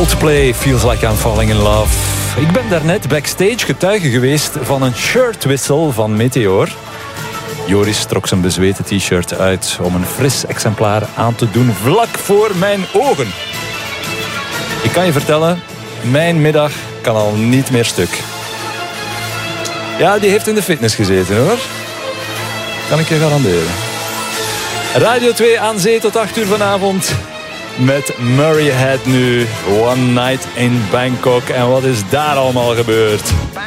Coldplay, Feels Like I'm Falling in Love. Ik ben daarnet backstage getuige geweest van een shirtwissel van Meteor. Joris trok zijn bezweten t-shirt uit om een fris exemplaar aan te doen vlak voor mijn ogen. Ik kan je vertellen, mijn middag kan al niet meer stuk. Ja, die heeft in de fitness gezeten hoor. Kan ik je garanderen. Radio 2 aan zee tot 8 uur vanavond. Met Murray Head nu. One Night in Bangkok. En wat is daar allemaal gebeurd?